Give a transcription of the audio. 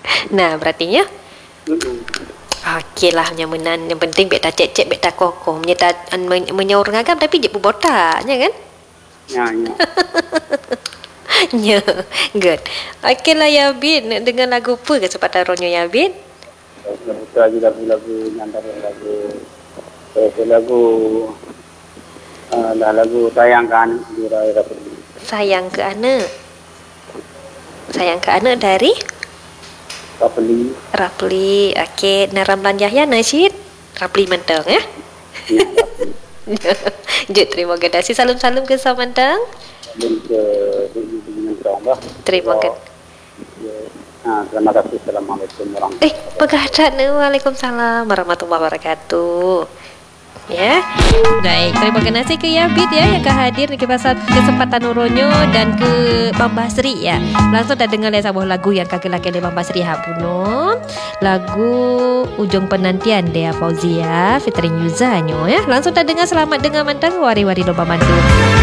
Nah, berarti ya. Mm-mm. Okey lah, nyaman. Yang penting bek tak cek-cek, bek tak kokoh. Menyaur ngagam tapi je botaknya kan? Ya, ya. Ya, good. Okey lah ya, Bin. Nak dengar lagu apa kesempatan ronyo ya, Bin? Lagu lagi lagu nyandar lagu lagu sayangkan di raya Rapli. Sayang ke anak. Sayang ke anak dari Rapli. Okey, naram belanjah ya Nasyid. Rapli mentang ya. Ya, Rapli. Jut, terima kasih. Salam-salam ke Samantang. Dan ke Allah. Terima kasih. Terima kasih. Assalamualaikum warahmatullahi wabarakatuh. Pegadaan. Waalaikumsalam warahmatullahi wabarakatuh. Ya, baik. Terima kasih ke Yabit ya yang hadir di kesempatan Uronyo dan ke Bang Basri ya. Langsung dah dengar sebuah lagu yang kaki-laki dari Bang Basri Hapuno. Lagu Ujung Penantian Dea Fauzia featuring Yuzanyo ya. Langsung dah dengar, selamat dengar mantang wari-wari lomba mandu.